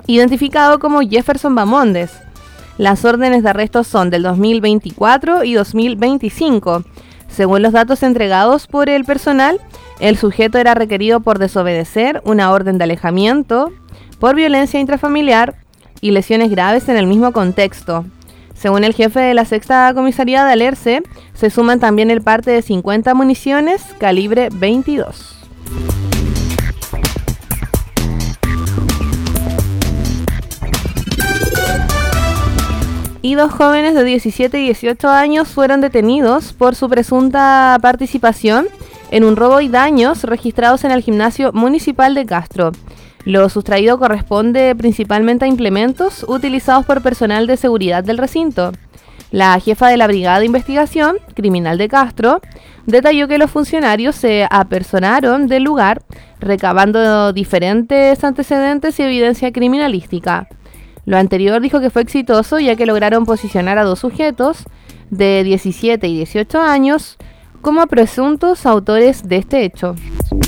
identificado como Jefferson Bamondes. Las órdenes de arresto son del 2024 y 2025. Según los datos entregados por el personal, el sujeto era requerido por desobedecer una orden de alejamiento, por violencia intrafamiliar y lesiones graves en el mismo contexto. Según el jefe de la Sexta Comisaría de Alerce, se suman también el parte de 50 municiones calibre 22. Y dos jóvenes de 17 y 18 años fueron detenidos por su presunta participación en un robo y daños registrados en el gimnasio municipal de Castro. Lo sustraído corresponde principalmente a implementos utilizados por personal de seguridad del recinto. La jefa de la Brigada de Investigación Criminal de Castro detalló que los funcionarios se apersonaron del lugar recabando diferentes antecedentes y evidencia criminalística. Lo anterior dijo que fue exitoso ya que lograron posicionar a dos sujetos de 17 y 18 años como presuntos autores de este hecho.